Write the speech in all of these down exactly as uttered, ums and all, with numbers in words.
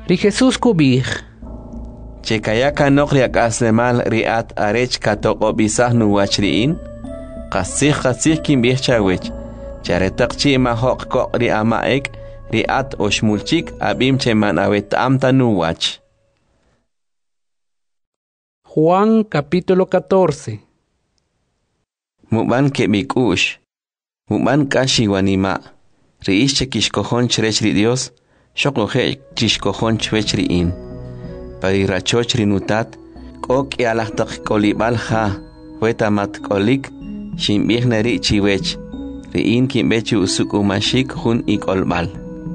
Ri Jesús kubij. Chekayaka noqriak aslemal riat arech katoko bisah nuwach riin. Qasih qasih kimbih chawech. Charetaqchi mahok ko ri amaek riat oshmulchik abim cheman awet amta nuwach. Juan capítulo catorce. Muban kebikush. Muban kashi wanima. Riish chekishkohon chrech ri Dios. Shokohe chishkohon chwech riin. Pari rachoch rinutat. Kok yalahtak kolibal ha. Wetamat kolik. Shimbih nari chiwech. Riin kimbechu usuk umashik hun ikolbal.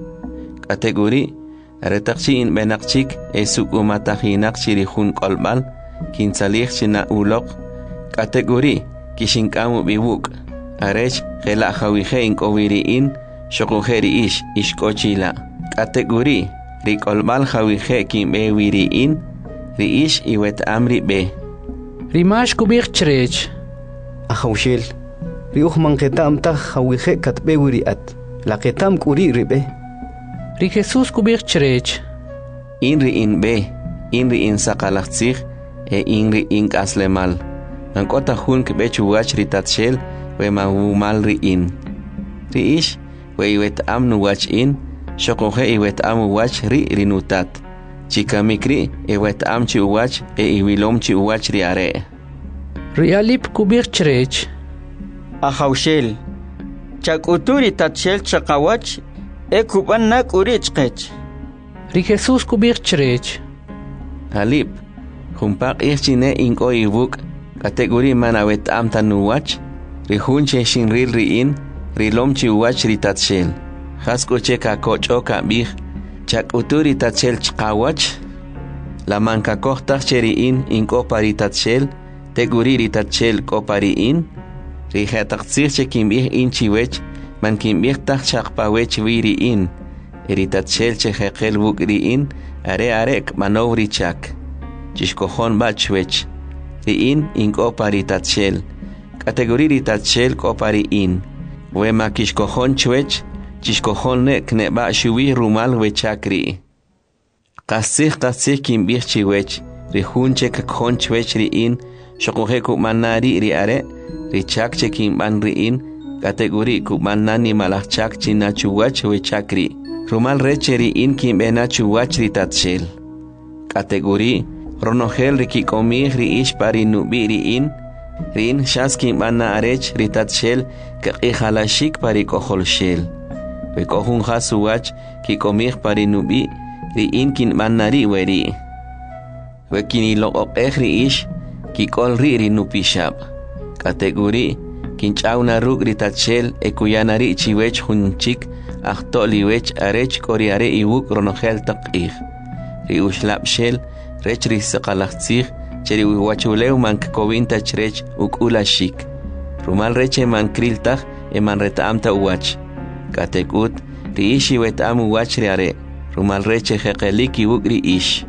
Kategori. Retakchi in benakchik. Esuk umatahinak chiri hun kolbal. Kinsalih china ulok. Kategori. Kishinkamu biwuk. Arech gela hawije inkowiriin. Shokuheri ish ishkochila. Kategori. Rikolbal hawije kimbe wiriin. Riish iwet amri be. Rimash kubich chrech. Ahawshel. Riuh manketam ta hawije katbe wiriat. Laketam kuri ribe. Ri Jesús kubich chrech. Inri in be. Inri in sakalachzich. E inri ink aslemal. Nankota hun kebechu wach ritatshel. We ma wumal ri in. Ri ish. We iwet am nu wach in. Shokohe iwet am wach ri rinutat. Chika mikri iwet am chi wach. E iwilom chi wach ri are. Ri alip kubich chrech. Ahawshel. Chak uturi tatshel chakawach. E kuban nak urich kech. Ri Jesús kubich chrech. Alip. Humpak ichine inko ibuk. Kategori manawet am tanuwach. Rihunche shinril riin. Rilom chi wach ritatshel. Hasko cheka kocho kabih. Chak uturi tatshel chkawach. La manka kohtach cheriin inko paritatshel. Teguri ritatshel ko pariin. Rihataktsir chekimbih in chiwech. Man kimbih tak chakpawech wiriin. Ritatshel chehekel buk riin. Are arek manovri chak. Chishkohon bachwech. Riin inko paritatshel. Kategori ritatshel ko pariin. Wema kishkohon chwech. Chishkohon ne kneba shuwi rumal wechakri. Kasih kasih kimbih chiwech. Rihunche kakhon chwech riin. Shokohe kumanari ri are. Richak chekimban riin. Kategori kumanani malachak chinachuwach wechakri. Rumal reche riin kimbena chuwach ritatshel. Kategori Ronohel rikikomih riish pari nubi riin. Rin shaskin bana arech ritatshel kakihalashik pari koholshel. Vekohun hasuwach kikomih pari nubi riin kin banari weri. Vekini look eh riish kikol ri rinupishab. Kategori kinchauna rug ritatshel ekuyanari chiwech hunchik ahtoliwech arech koriare iwuk ronohel takih. Riushlap shel Rech risaqalachtzig cheri wachuleu man kovinta chrech ukula shik. Rumal reche man kriltach e man retamta uwach. Katekut riishi wetam uwach riare. Rumal reche hekeliki uk riish.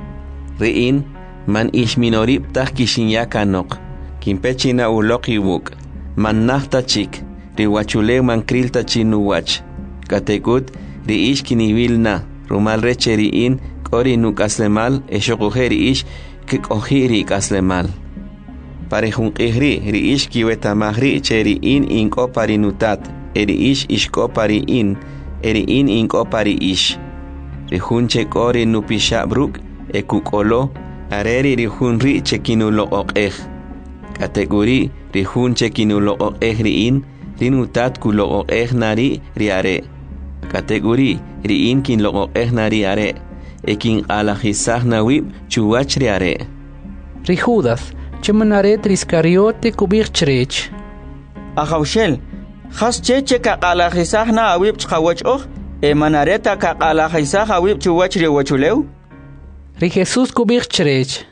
Riin man ish minorib tach kishinyaka nok. Kimpechina uloki wuk. Man nahta chik. Riwachuleu man krilta chinuwach. Katekut riish kinivilna. Rumal reche riin Ori nuk aslemal e shokuheri ish kikohiri kaslemal. Parejun ihri ri ish kiwetamahri cheri in inko parinutat. Eri ish ishko pari in. Eri in inko pari ish. Rihunche kori nupishabruk e kukolo. Areri rihunri chekinulo okeh. Kategori rihunche kinulo okeh ri in. Rinutat kulo okeh nari riare. Kategori ri in kin lo okeh nari are. Ekin alajisah nawib chuwach riare. Ri Judas, chemanaret riscariote kubich chrech. Ahawshel, has cheche kakalajisah na awib chkawach och, e manareta kakalajisah awib chuwach riwachuleu? Ri Jesús kubich chrech.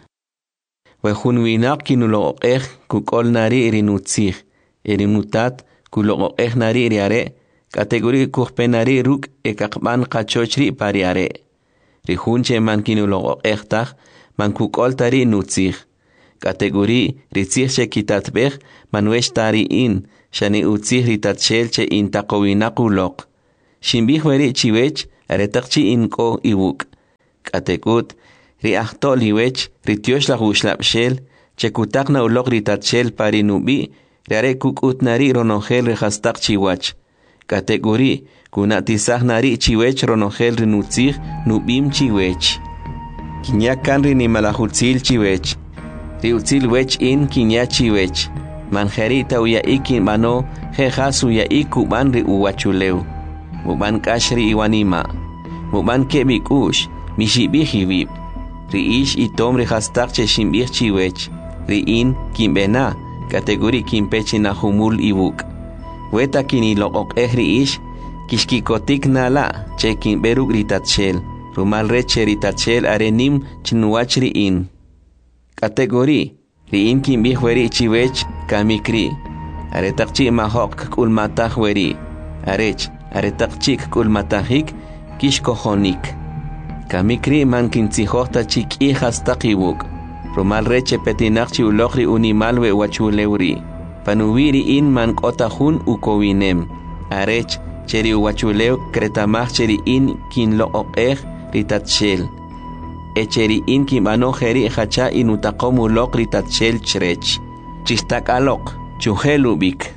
Wehun winak kinulo okeh kukol nari irinutzih. Irinutat kulo okeh nari riare. Kategori kuhpenari ruk e kakban kachochri pariare. Rihunche man kinulo echtach man kukol tari nutzich. Kategori ritzich che kitatbech man wesh tari in shani utzich ritatshel che in takowinakulok. Shimbich weri chiwech aretakchi inko iwuk. Katekut, ri ahto liwech, ri tiosh la huxlapshel, chekutakna ulok ritatshel pari nubi, riare kukut nari ronogel rehastak chiwach. Kategori, kunatisah nari chiwech ronogel rinutzig nubim chiwech. Kinyakan ri nimalahutzil chiwech. Ri utzil wech in kinya chiwech. Manjerita uya ikin mano, jejas uya ikuban ri uwachuleu. Muban kashri iwanima. Muban kebik ush, mishibihibib. Ri ish itom rehastak cheshimbih chiwech. Ri in kimbena, kategori kimpechi na humul ibuk. Weta kini look ehri ish, kishkikotik nala, che kimberuk ritatshel. Rumal reche ritatshel arenim chinuach ri in. Kategori, ri in kimbih weri chiwech kamikri. Aretakchi mahok kulmatah weri. Arech, aretakchi kulmatahik kishkohonik. Kamikri man kintzihota chik ihas takibuk. Rumal reche petinakchi ulokri unimalwe wachuleuri. Panuwiri in man kotahun ukowinem. Arech cheri uwachuleu kretamach cheri in kin lo okeh ritatshel. Echeri in kin manojeri hacha inutakomu lok ritatshel chrech. Chistak alok, chuhelubik.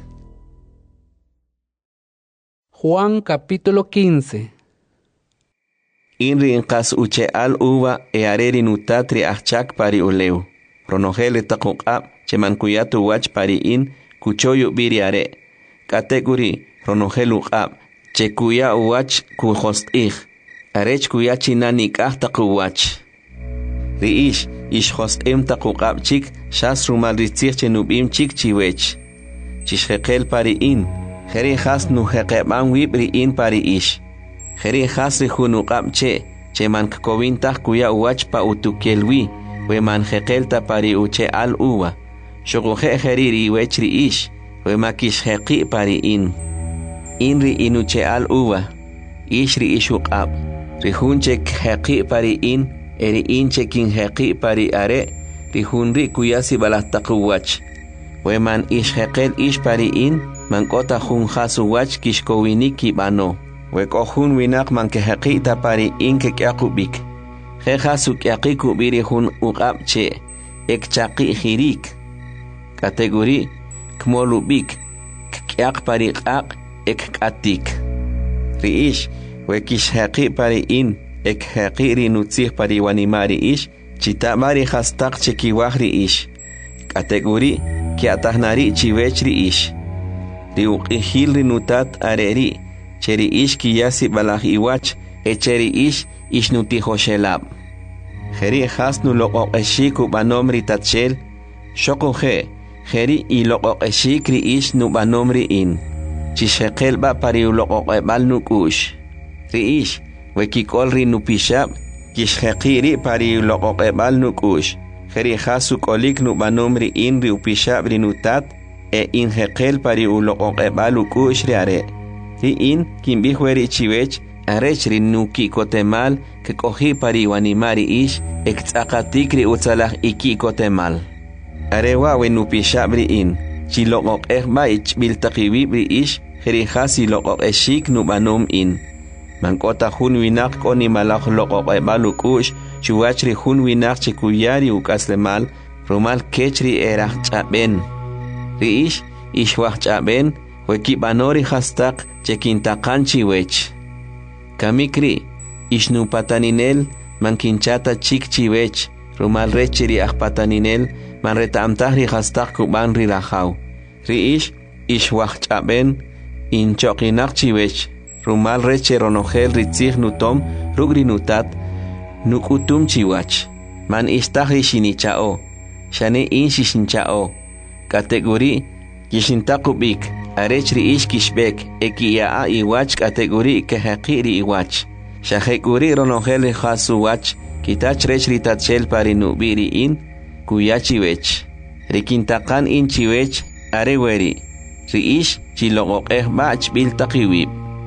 Juan capítulo quince. Inri inkas uche al uva e areri nutatri achak pari uleu. Ronogele takukab cheman kuyatu wach pari in kuchoyu biri are. Kategori ronogelu qab che kuya wach kuhost ich. Arech kuya chinanik ah takuwach. Riish ish host em takukab chik shas rumal ritzich chenubim chik chiwech. Chishhekel pari in. Heri has nu hekeban wibri in pari ish. Heri has rihunu qab che. Che man kovintah kuya wach pa utukelwi. We man hekelta pari uche al uwa. Shoguhe heriri wechri ish. We makish heki pari in. Inri inuche al uwa. Ishri ishukab. Rihunche heki pari in. Eri inche kin heki pari are. Rihunri kuyasi balatakuwach. We man ish hekel ish pari in. Man kota hun hasu wach kishkowiniki bano. We kohun winak man ke heki ta pari in ke kyakubik. Jejasu kyakiku biri hun uqab che. Ek chaki hirik. Kategori kmolubik. Kyak pari qaq ek katik. Riish wekish heki pari in. Ek heki rinutzih pari wanimari ish. Chita mari hastak chekiwahri ish. Kategori kiatahnari chiwechri ish. Riuqihil rinutat areri. Cheri ish kiyasi balah iwach. Echeri ish ishnutihoshelab. Heri hasnu loqoq eshiku banomri tatshel. Shokohe. Heri i loqoq eshikri ish nu banomri in. Chishekel ba pari loqoq ebal nukush. Ri ish. Wekikolri nupishab. Kishhekiri pari loqoq ebal nukush. Heri hasu kolik nu banomri in ri upishab rinutat. E in hekel pari loqoq ebal ukush riare. Ri in kimbihweri chiwech. Arech rinuki kotemal que cogi pari wanimari ish exakatikri utsalah iki kotemal. Arewa wenupishabri in chilokok ehba ich biltakibibri ish herihasi lokok eshik nubanom in. Mankota hun winak koni malak lokok ebalukush chuachri hun winak chikuyari ukaslemal rumal kechri erah chaben. Ri ish ishwah chaben wekibanori hastak chekintakan chiwech. Kamikri, ishnu pataninel, mankinchata chik chiwech, rumal rechiri akpataninel, man retamtahri hastak kuban rilahaw. Ri ish, ishwach chaben, inchokinak chiwech, rumal reche ronogel ritzig nutom, rugri nutat, nukutum chiwach. Man istahri shinichao, shane in shishinchao. Kategori, kishintakubik. Arechri ish kishbek ekiyaa iwach kategori ke haqiri iwach. Shahekuri ronogel khasu wach kitach rechri tatshel pari nubiri in kuyachiwech. Rikintakan in chiwech areweri. Ri ish chilogok eh bach bil takiwib.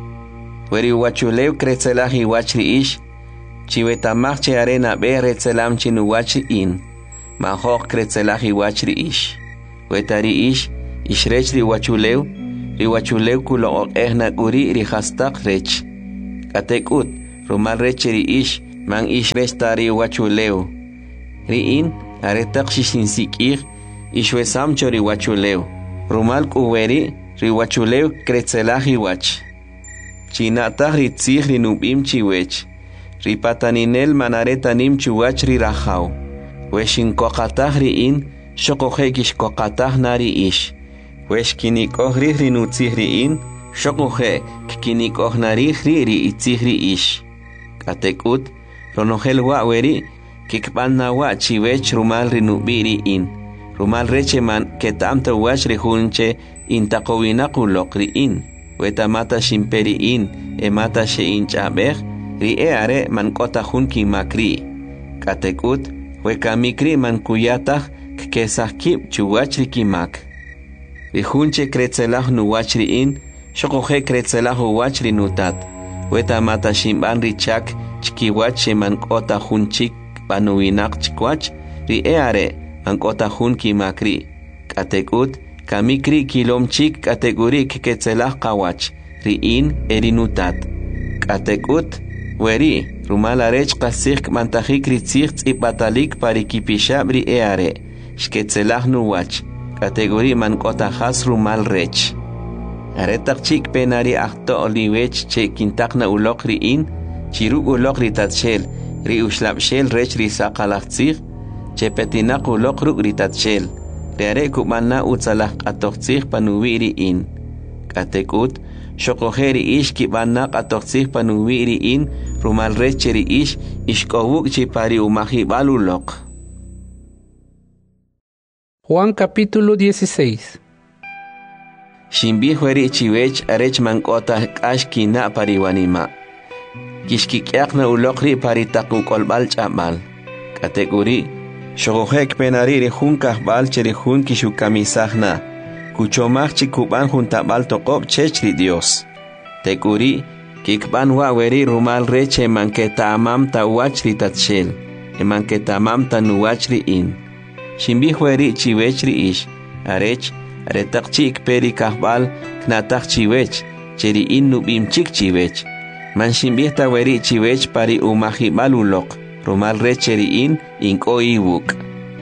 Weri wachulew kretzelah iwach ri ish. Chiwetamach che arena be retzelam chinu wach in. Mahok kretzelah iwach ri ish. Wetari ish Ishrech riwachulew, riwachulew kulo ehna guri rihastak rech. Katekut, rumal recheri ish, man ishrestari wachuleu. Riin aretak shishinsikir ishwesam chori wachuleu. Rumal kuweri ri wachuleu kretzelahi wach. Chinatah ri tzih ri nubim chiwech. Ri pataninel manaretanim chuwach ri rajau. Weshin kokatah ri in shokohekish kokatah nari ish. Wesh kinikoh ri ri nutzih ri in shokohe kinikoh nari ri ri itzih ri ish. Katekut ronogel wa weri kikpan na wa chiwech rumal ri nubiri in. Rumal reche man ketamta wach ri hunche intaqowina kulok ri in. Weta mata shimperi in e mata she inchabeh ri e are man kota hun ki makri. Katekut weka mikri man kuyatah kesah kip chuwach ri kimak. Ri hunche kretzelah nu wach ri in shokohe kretzelah wach ri nutat. Weta mata shimban ri chak chkiwach she man kota hun chik panuinak chikwach ri e are man kota hun ki makri. Katekut kamikri kilom chik kategorik ketzelah kawach riin erinutat. Katekut weri rumalarech kasik mantajik ritzich tzipatalik parikipishab ri eare shketzelah nuwach kategori man kotahas rumal rech. Aretak chik penari akto oliwech che kintakna ulok riin chiruk ulok ritatshel ri ushlabshel rech ri sakalachtzich che petinak ulok ruk ritatshel. Reare kumana utsalah atoxih panuwiri in. Katekut shokoheri ish kibana atoxih panuwiri in rumal recheri ish ishkowuk chipari umahi balulok. Juan capítulo dieciséis. Shimbi hueri chiwech arech mankota kashkina pariwanima. Kishkikyakna ulokri paritakuk olbal chabal. Kategori Shogohek penariri junkah bal cheri jun kishukamisahna. Kuchomach chikuban juntabal tokop chechri Dios. Tekuri kikban waweri rumal reche manketa amam ta wachri tatshel. E manketa amam ta nuwachri in. Shimbi hueri chiwechri ish. Arech aretak chik peri kahbal knatak chiwech. Cheri in nubim chik chiwech. Man shimbi ta weri chiwech pari umahibal ulok. Rumal recheri in inko iwuk.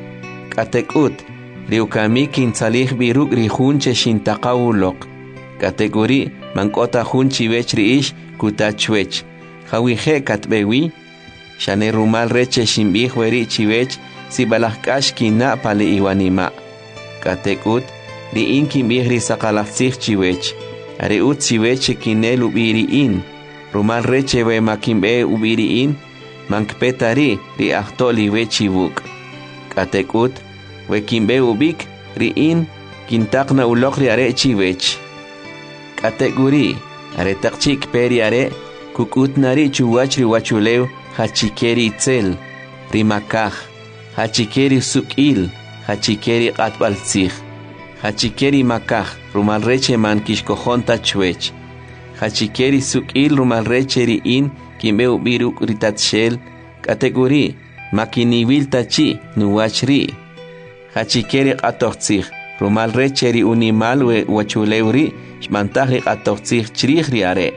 Katekut riukami kinsalih biruk rihunche shintaqawulok. Kategori mankota hunchi wechri ish kutachwech. Hawihe katbewi shane rumal reche shimbih weri chiwech sibalahkash kina pale iwanima. Katekut ri in kimbih ri sakalachsih chiwech. Are ut chiwech kinel ubiri in. Rumal reche we makimbe ubiri in. Mankpetari ri ahtoli wechibuk. Katekut we kimbe ubik ri in kintakna ulok ri are chiwech. Kategori are takchik peri are kukut nari chuwach ri wachuleu hachikeri itzel ri makah hachikeri sukil hachikeri qatbaltzich hachikeri makah rumal reche man kishkojonta chwech hachikeri sukil rumal reche ri in kimbe ubiruk ritatshel. Kategori makiniwil tachi nuwachri. Hachikeri qatoxtzich rumal recheri unimal we wachulewri shmantahi qatoxtzich chrihri are.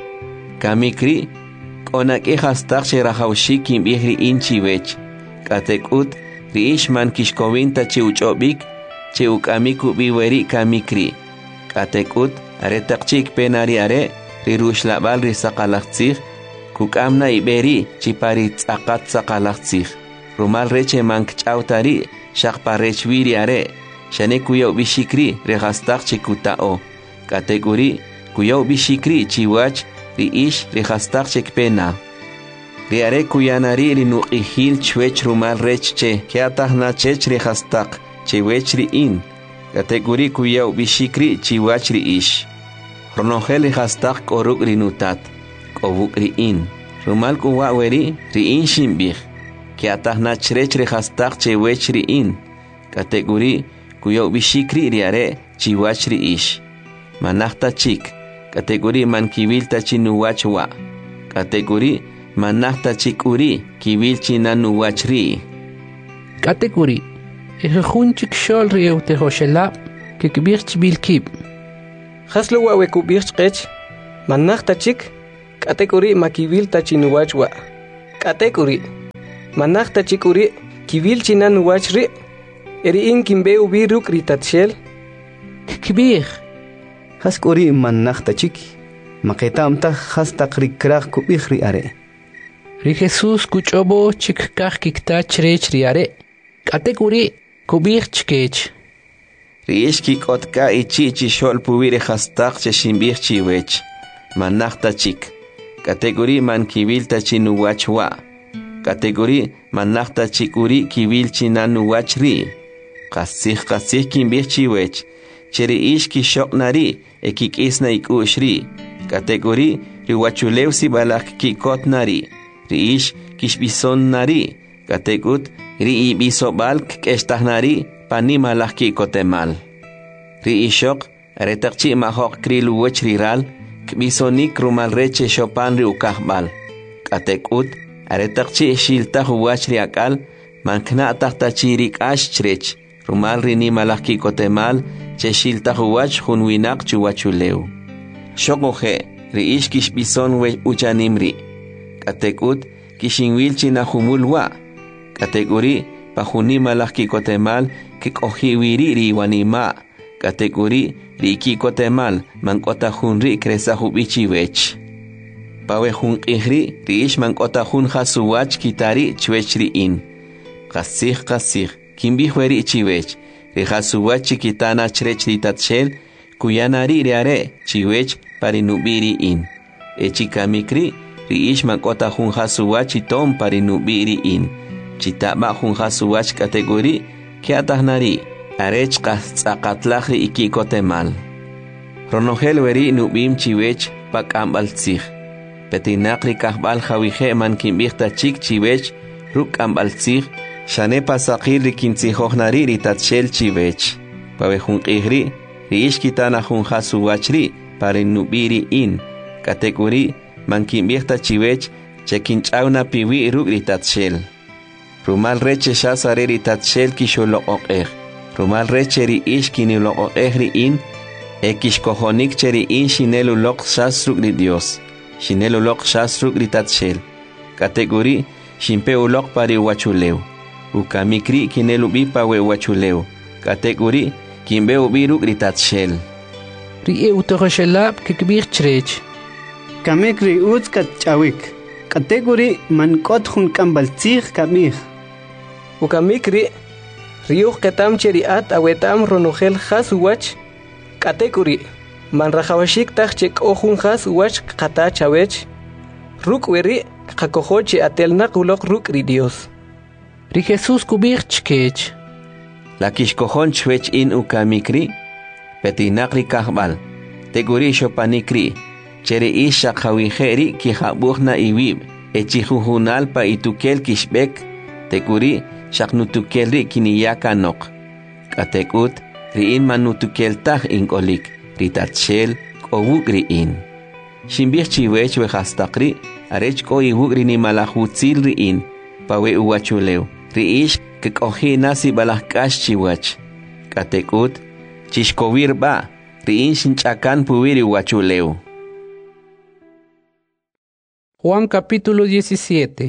Kamikri konaki hastaq sherahawshi kimbihri inchiwech. Katekut ri ishman kishkowin tachi uchobik che ukamiku biweri kamikri. Katekut aretaqchik penari are ri rushlabal ri saqalachtzich kukamna iberi chipari tzaqat saqalachtzich. Rumal reche mank chautari shaqparech wiri are. Shane kuyaw bishikri rehastaq chikutao. Kategori kuyaw bishikri chiwach ri ish rehastaq chikpena. Ri are kuyanari ri nuqihil chwech rumal rech che kiatahna chech rehastaq chewech ri in. Kategori kuyaw bishikri chiwach ri ish. Ronogel rehastaq koruk ri nutat. Kobuk ri in. Rumal kuwa weri ri in shimbih. Kiatahna chrech rehastaq chewech ri in. Kategori kuyaw bishikri ri are chiwach ri ish. Manahta chik. Kategori man kibil tachi nuwachwa. Kategori manahta chik uri kibil china nuwachri. Kategori ehunchik shol ri eutehoshelab kikbirch bilkib. Haslo wa wekubirch qech manahta chik. Kategori makibil tachi nuwachwa. Katekuri. Manakta chikuri. Kibil chinan wachri. Eri in kimbe ubi ruk ritatshel. Kbir. Has kuri manakta chiki. Maketamta has takrikrach kubihri are. Ri Jesus kuchobo chik kach kikta chrech riare. Katekuri kubir chkech. Riish kikotka ichi chishol pubire hastak cheshimbir chiwech. Manakta chik. Kategori man kivilta chinuwachwa. Kategori manakta chikuri kivil chinanuwachri. Kasih kasih kimbir chiwech. Cheri ish kishok nari ekik isna ikushri. Kategori riwachulew sibalak kikot nari. Riish kishbison nari. Kategut ri ibisobalk kestah nari panimalak kikotemal. Riishok retakchi mahok kriluwech riral. Kbisonik rumal reche shopan ri ukahbal. Katekut aretakchi shilta huwach ri akal. Mankna takta chirik ash chrech. Rumal rini malaki kotemal. Che shilta huwach hunwinak chuwachuleu. Shokoje riish kishbison we uchanimri. Katekut kishinwil chinahumulwa. Kategori pahuni malaki kotemal. Kikohiwiri ri wanima. Kategori riki kotemal mankota hunri kresa hubichi wech. Pawe hun ihri riish mankota hun hasuwach kitari chwechri in. Kasih kasih kimbi hueri chiwech. Rihasuwach chikitana chrech ritatshel kuyanari riare chiwech parinubiri in. Echikamikri riish mankota hun hasuwach itom parinubiri in. Chitaba hun hasuwach kategori kiatahnari. Arech kastzakatlahri ikikotemal. Ronogel weri nubim chiwech pakambaltzig. Petinakri kahbal jawije man kimbihta chik chiwech ruk ambaltzig. Shane pasakir rikinzihohnari ritatshel chiwech. Pavejun ihri riish kitana jun hasuwachri parinubiri in. Kategori man kimbihta chiwech chekinchauna piwi ruk ritatshel. Rumal reche shasare ritatshel kisholo okeh. Rumal recheri ish kinilo o ehri in, ekishkohonik cheri in shinelu lok shastruk ri Dios, shinelu lok shastruk ri tatshel, kategori shimpeu lok pari wachuleu, ukamikri kinelu bipa we wachuleu, kategori kimbeu biruk ri tatshel. Ri eutoroshelab kikbir chrech. Kamikri uz kat chawik, kategori man kot hun kambaltzig kamich. Ukamikri Riuh ketam cheriat awetam ronogel hasuwach. Katekuri. Man rajawashik tachek ohun hasuwach kata chawech. Ruk weri kakohoche atelnak ulok ruk ri Dios. Ri Jesus kubir chkech. La kishkohon chwech in ukamikri. Petinakri kahbal. Teguri shopanikri. Cheri isha kawiheri kihabuhna iwib. Echihuhunal pa itukel kishbek. Teguri shaknutukel ri kiniyaka nok. Katekut riin manutukel tah inkolik ritatshel kowuk riin. Shimbich chiwech we hastakri arech ko iwuk rini malahutzil riin pawe uwachuleu riish kekohi nasi balahkash chiwach. Katekut chishkovir ba riin shinchakan puwiri uwachuleu. Juan capítulo diecisiete.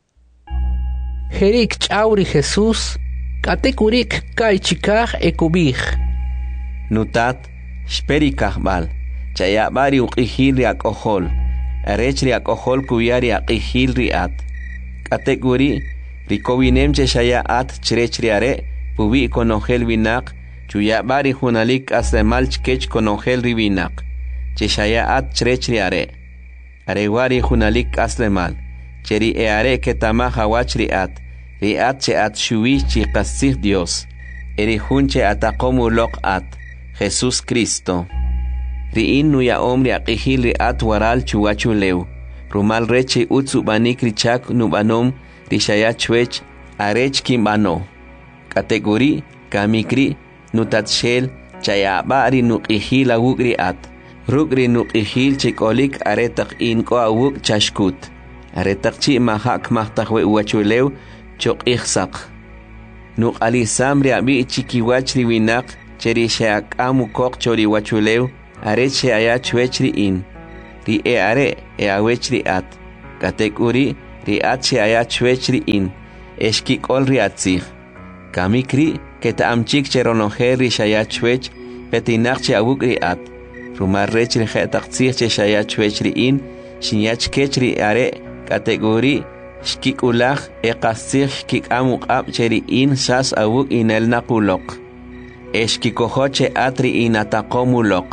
Jerik chauri Jesús, katekurik kaichikaj ekubij. Nutat, sperikajbal, chayabari uqihil riak ojol, arech riak ojol kuyari aqihil riat. Katekuri, rikowinem cheshaya at chrech riare, pubi konogel vinak, chuyabari hunalik aslemal chkech konogel rivinak, cheshaya at chrech riare. Arewari hunalik aslemal. Cheri eare ketama hawach riat, riat che at shuwi chi qasih Dios, eri hunche atakomu lok at, Jesús Cristo. Riin nuya omri aqihil riat waral chuwachuleu, rumal reche utsu banik richak nubanom, rishaya chwech, arech kimbano. Kategori, kamikri, nutatshel, chayabari nuqihil awuk riat, rukri nuqihil chikolik aretak inko awuk chashkut. Aretakchi mahak mahtakwe uwachuleu chok ihsak. Nuk ali samri abi chikiwach riwinak cheri sheak amu kok chori wachuleu are che aya chwechri in. Ri e are e awechri at. Katekuri ri'at che aya chwech ri'in eshkik'ol ri'atzij kamikri keta'amchik che ronoje ri shaya chwech petinaq che awuk ri'at rumarrech ri jetaqtzij che shaya chwech ri'in shinyach kech ri'are kategori shkik'ulaj eqatzij shkik'am uq'ab che ri'in shas awuk inel naquloq eshkikojo che at ri'in ataqom uloq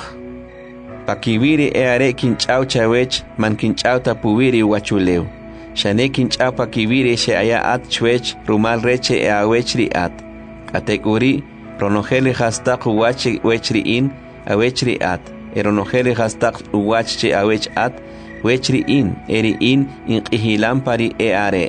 pakibiri eare kinch'aw chawech man kinch'aw tapubiri wachuleu shane kinch'aw pakibiri she aya at chwech rumal reche e awech ri'at kategori ronojeli hastaq uwach wech ri'in awech ri'at eronojeli hastaq uwach che awech at wech ri'in eri'in inqihilan pari eare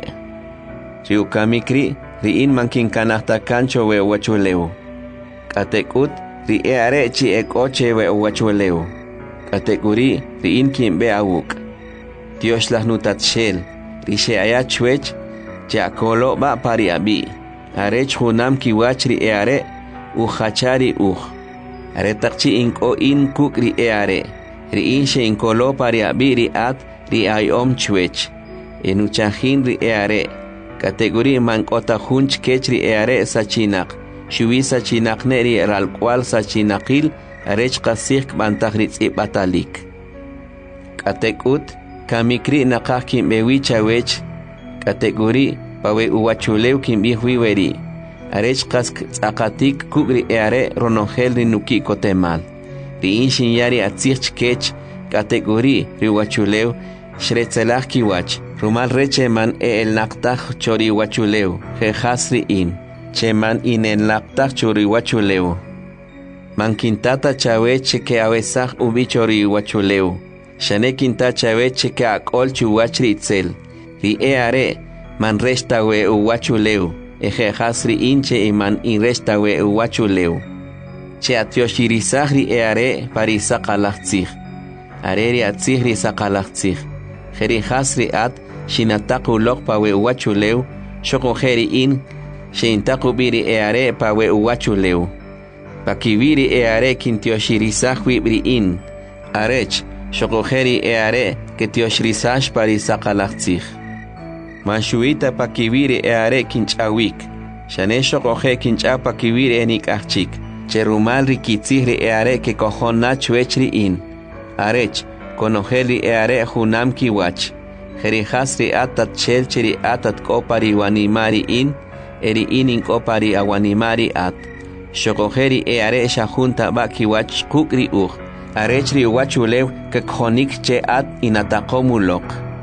chiukamikri ri'in man kinkanahtakancho we wachuleu katekut ri eare chi ekoche we wachuleu kategori ri'in kimbe awuk Dios las nutatshel rishe aya chwech jakolo ba pari abi arech hunam kiwach ri eare u khachari u are takchi inko in kuk ri eare ri in she inkolo pari abi ri at ri ayom chwech enuchahin ri eare kategori mankota hunch kech ri eare sachinak shuwi sachinak ne ri ralkwal sachinakil arech qasik bantagritz batalik katekut kamikri naqaq kimbewi chawech kategori pawe uwachuleu kimbi huiweri arech qask tsaqatik kubri eare ronongel ri nuki kotemal ri inshin yari atzich kech kategori ri wachuleu shretzelaj kiwach rumal reche man e el naqtaj chori wachuleu je hasri in cheman in el naqtaj chori wachuleu man kintata chaweche ke awesaj ubichori wachuleu shane kinta chaweche ke akol chuwachri itzel ri eare man resta we uwachuleu eje hasri inche iman in resta we uwachuleu che atioshirisa ri eare parisa qalachtzig areri atzig ri saqalachtzig jeri hasri at shinataqu loq pa we uwachuleu shoko jeri in shintaqu biri eare pa we uwachuleu pakibiri eare kintioshirisa huibri in arech shokojeri eare ketioshirisash parisa qalachtzig Manshuita pakibiri eare kinchawik. Shane shokoje kincha pakibiri enik achik. Cherumal rikitzihri eare ke kohona chwechri in. Arech, konojeli eare hunam kiwach. Jerihasri atat chelchiri atat kopari wanimari in. Eri inin kopari awanimari at. Shokojeri eare shahunta bakiwach kukri ugh. Arechri wachulew ke konik che at inatakomulok.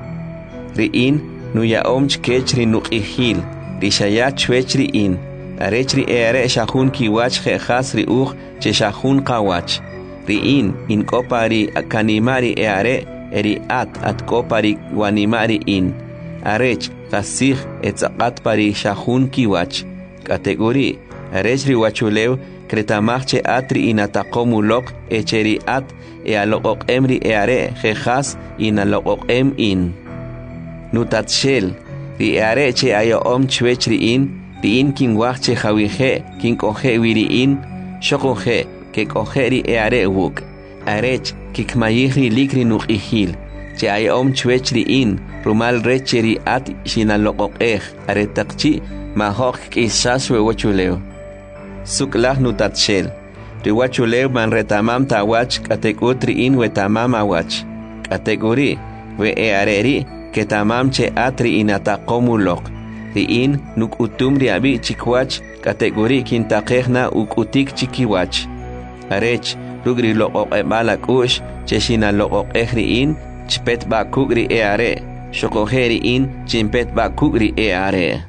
Ri in. Nuya omch kechri nuqihil, rishaya chwechri in, arechri eare shahun kiwach je hasri uch che shahun kawach, ri in, in kopari kanimari eare, eri at at kopari wanimari in, arech kasih etzakat pari shahun kiwach, kategori, arechri wachulew, kretamach atri inatakomulok, echeri at, e alokok emri eare, je has, in alokok em in. Nutatshel, ri eare che ayo om chwechri in, ri in kin wache hawije, kin koje wiri in, shokoje, ke kojeri eare wuk, arech, kikmayihri likri nuqihil, che ayo om chwechri in, rumal recheri at shinalokokej, aretakchi, mahok kisaswe wachuleo. Suklach nutatshel, ri wachuleo man retamam tawach, katekutri in wetamam awach, kategori, we eareri, que tamam che atri inatakomulok. Ri in nuk utum ri abi chikwach kategori kintakejna ukutik chikiwach. Arech rugri lokok e balak ush che shina lokok ri in chpet ba kugri e are. Shokojeri in chimpet ba kugri e are.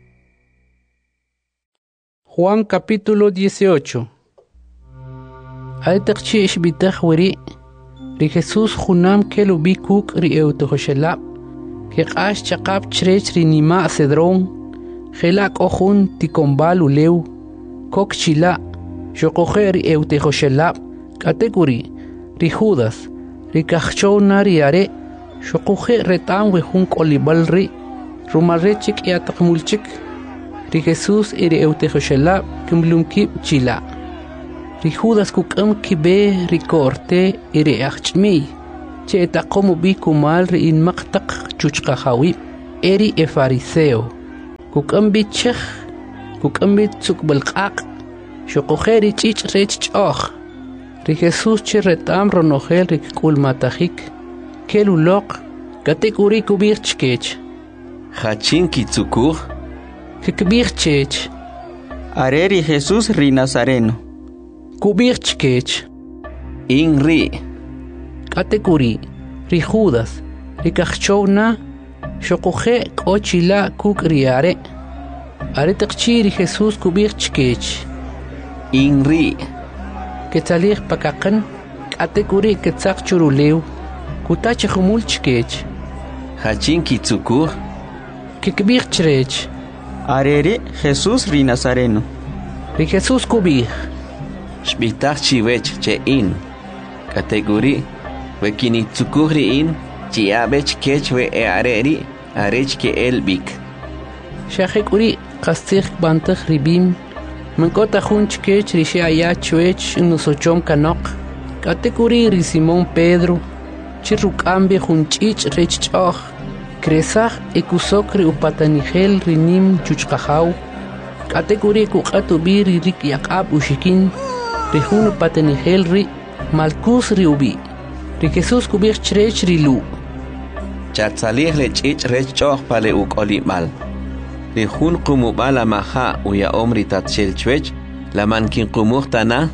Juan capítulo dieciocho. Aitakchi ishbitach wiri. Ri Jesús junam kelubi kuk ri eutohoshelab. Que qash chaqab chrech rinima cedrón, gelak ojun tikombal uleu, kok chila, shokojer eutejoshelab, kategori, ri Judas, ri kachona riare, shokoje retan wehun kolibal ri, rumarechik yatakmulchik, ri Jesús iri eutejoshelab, kimlumkib chila, ri Judas kukam kibe ri korte iri achmi. Che takomu bi kumal ri in maqtaq chuchqa hawib eri e fariseo. Kukambit chech, kukambit tsukbalqaq, shokoheri chich rech choch. Ri Jesús che retam ronogel rik kulmatajik, kelulok, katekuri kubir chkech. Hachin kitsukur. Kikbir chech. Areri Jesús ri Nazareno. Kubir chkech. Inri. Katekuri, ri Judas, ri kachchowna, shokohe kochila kuk riare. Are takchi ri Jesús kubir chkech. Inri. Ketzalir pakakan, katekuri ketzak churuleu, kutach humul chkech. Hachin kitsukur. Kikbir chrech. Areri Jesús ri Nazareno. Ri Jesús kubir. Shbitach chiwech che in. Kategori. Wekini tsukuri in. Chiabech kech we e areri. Arech ke elbik. Shachekuri kastir bantach ribim. Mankota hun chkech ri sheaya chwech nusochom kanok. Kategori ri Simón Pedro. Chirukambe hun chich rech choch. Kresach ekusok ri upatanigel rinim chuchkahau. Kategori kukatu bir rik yakab ushikin. Rihun upatanigel ri malkus ri ubi. Ri Jesús kubir chrech ri lu. Chatzalir le chich rech choch pale uk olimal. Rihun kumubala maha uya omri tatshel chwech. La mankin kumuhtana.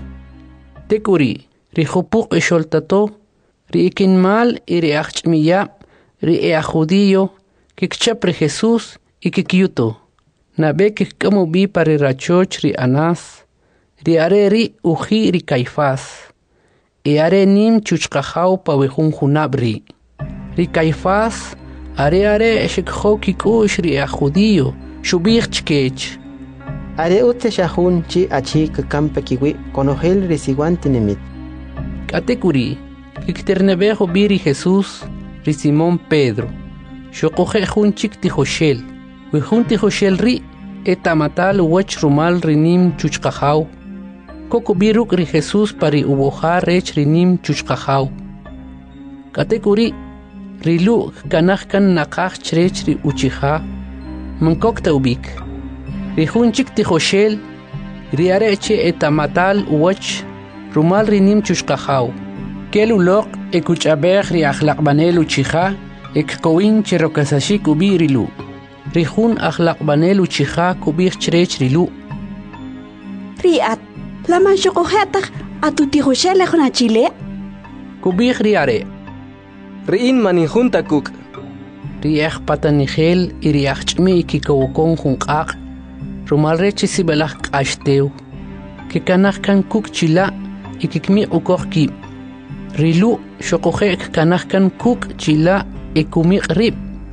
Tekuri rihupuk esholtato. Ri ikinmal iri achmiya. Ri ea judío, que kchapre Jesús y que kyuto. Nabe que como vi para rachoch ri Anás, ri are ri uji ri Caifás. E are nim chuchkahau pa wehun junabri. Ri Caifás, are are shekho kikush ri ea judío, shubir chkech. Are ute shahun chi achi que campe kiwi conogel resiguante nemit. Katekuri, que kternebejo biri Jesús, ri Simón Pedro, shokohe hun chik tijoshel, we hun tijoshel ri, etamatal wech rumal rinim chuchkahau, koko biruk ri Jesús pari ubojar rech rinim chuchkahau. Katekuri, rilu kanachkan nakach chrech ri uchiha, mankokta ubik, ri hun chik tijoshel, ri areche etamatal wech rumal rinim chuchkahau. Kelu lok ekuchabeh ri akhlaqbanelu chiha ek kowin cherokasashi kubirilu. Rihun akhlaqbanelu chiha kubir chrech rilu. Riat, laman shokohetak atutijoshele khona chile. Kubir riare. Riin maninjun takuk. Riach patanigel iriach chmi kikawokon junqaq. Rumalrechi sibelach kashteu. Kikanach kan kuk chila ikikmi ukor ki. Rilu shokohek kanahkan kuk chila ekumik rib.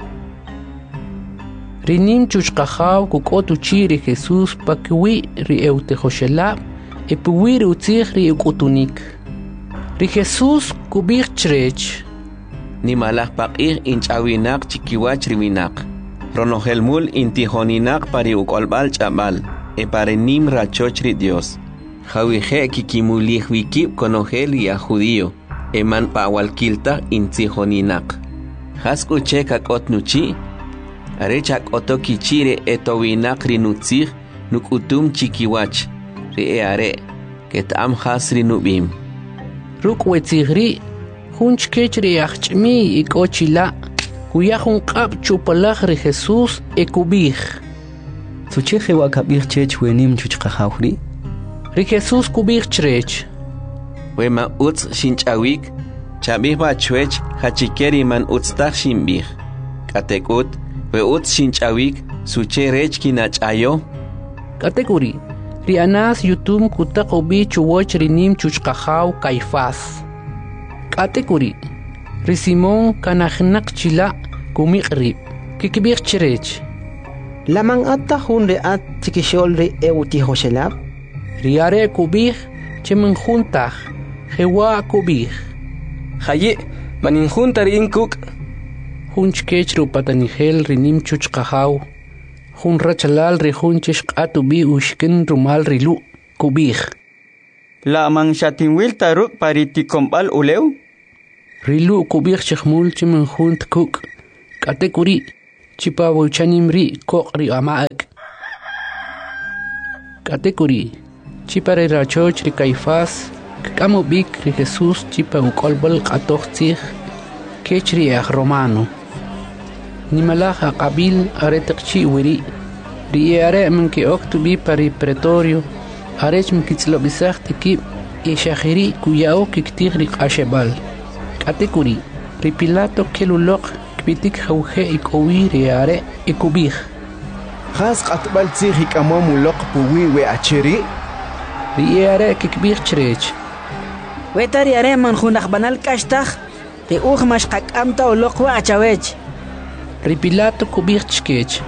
Rinim chuchkahaw kukotu chiri Jesús pakwi ri eutejoshelab epuwi ri utzich ri ukutunik. Ri Jesús kubir chrech. Ni malach pakir inchawinak chikiwach riwinak. Ronohelmul intihoninak pari ukolbal chabal. E pare nim rachoch ri Dios. Jawije kikimulih wikib konogel ya judío. Eman pawalkilta intihoninak. Hasku chekak otnuchi. Arechak otokichire etowinak rinutzih nukutum chikiwach. Ri eare. Ketam has rinubim. Ruk wetzigri. Hunchkech ri achchmi ikochila. Kuyahun qab chupalach ri Jesús ekubih. Sucheje wakabir chech wenim chuchkahawri. Ri Jesús kubih chrech. Wema utz shinchawik. Chabih bachwech hachikeri man utztach shimbih. Katekut. We utz shinchawik. Suche rech kinachayo. Katekuri. Ri Anás yutum kutakobi chuwoch rinim chuchkahaw Caifás. Katekuri. Ri Simón kanachnak chila kumikrib. Kikibir chrech. Laman atta hun reat tikishol ri eutihoshelab. Riare kubih chemen juntach. Jewa kubih. Haye, maninjun tarin kuk. Hunchkech rupatanigel rinim chuchkahaw. Hun rachalal ri hunchish atubi ushkin rumal rilu kubih. La man shatinwil taruk pariticombal uleu. Rilu kubih chkhmul chemen junt kuk. Katekuri. chipa wuchanim ri kok ri amaak. Katekuri, chipa ri rachoch ri Caifás, kamo bik ri Jesús chipa ukolbol katochtzich, kech ri ach romano. Nimalach akabil aretakchi wiri, ri are manke oktubi pari pretorio, arech mkitzlobisach tekib, ishachiri kuyao kiktig ri ashebal. Katekuri, ri Pilato kelulok kbitik jauhe ikowi ri are ikubich. Khas qatbal tzich ikamom ulok puwi we achiri? Ri are kikbich chrech. Wetari are man khunakh banal kashtach, ri uch mashqak amta ulok wa achawech. Ri Pilato kubich chkech.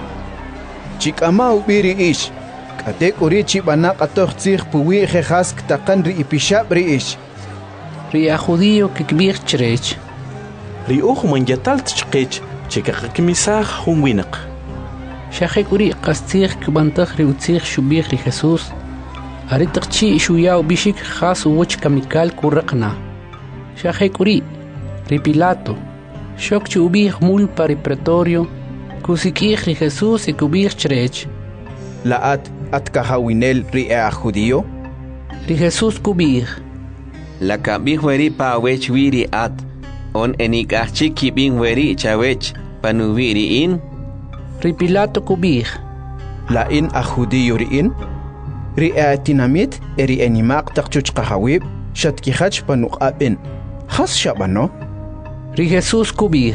Chikama ubiri ish. Katek uri chibana qatoch tzich puwi khas ktaqan ri ipishab ri ish. Ri a judío kikbich chrech. Ri uch man yatal tchkech, chikakmisach hunwinak. Shachek uri qastzich kbantach ri utzich shubich ri Jesús. Aritaqchi shuyao bishik khas uwoch kamikal kurraqna. Shachek uri ri Pilato. Shok chubich mul pari pretorio. Kusikich ri Jesús e kubich chrech. Laat at kahawinel ri a judío? Ri Jesús kubich. La kabich weri pa wech wiri at. On enikachik kibing weri chawech panubiri in. Ri Pilato kubich. La in a judío ri in? Ri a tinamit eri enimaq taqchuch kahawib shatkihach panuqabin. Khas shabano? Ri Jesús kubich.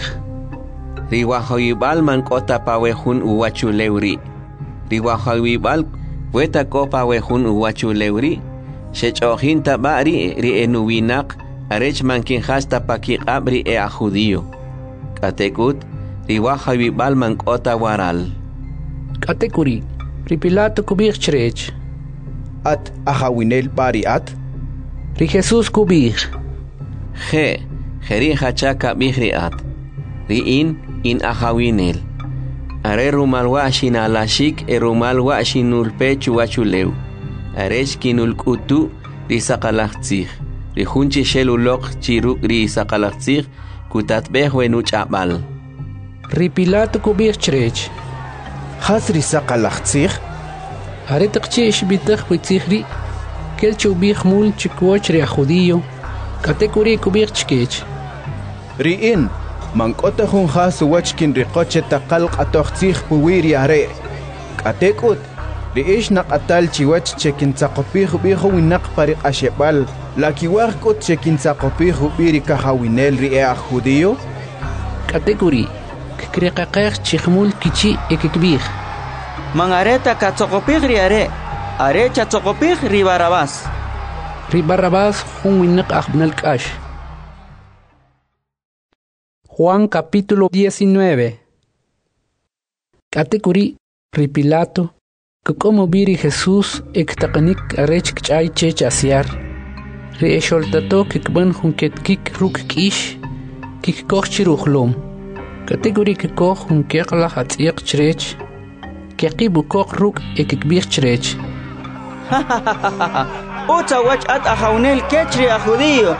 Ri wahoyibal man kota pawehun uwachu leuri. Ri wahoyibal weta ko pawehun uwachu leuri. Shechohin tabari ri enuwinak arech mankin hasta pakiqab ri e a judío. Katekut ri wahoyibal man kota waral. Katekuri ri Pilato kubich chrech. At ahawinel bari at? Ri Jesús kubich. Je, jeri hachaka bihri at. Ri in in ahawinel. Are rumal wa shinalashik e rumal wa shinulpe chuachuleu. Arech kinul kutu ri sakalachtzich. Ri hunchi shelulok chiruk ri sakalachtzich kutatbeh wenuch abal. Ri Pilato kubich chrech. Khas ri sakalachtzich? Aritaqchi ishbitach witzich ri. Kel chubich mul chikwoch ri a judío. Katekuri kubich chkech. Ri in mankota hun khas wachkin ri qoche taqal qatochtzich puwiri are. Katekut ri ish naqatal chiwach chekin tsaqopih bihu winaq pari ashebal. La kiwaq kut chekin tsaqopih biri kahawinel ri a judío? Katekuri kikriqaqeq chikhmul kichi ekikbich. Mangareta katsokopih ri are. Are chatsokopih ri Barabás. Ri Barrabás hun winaq akhbnal kash. Juan capítulo diecinueve. Katekuri ri Pilato que como biri Jesús ektaqanik arech kchay chech asiar. Ri esholtato kikban hunket kik ruk kish kik koch chiruchlom. Katekuri que koch hun kekla hatsiq chrech. Keqibu koch ruk ekikbich chrech. Uta wach at ahawnel kechri a judío.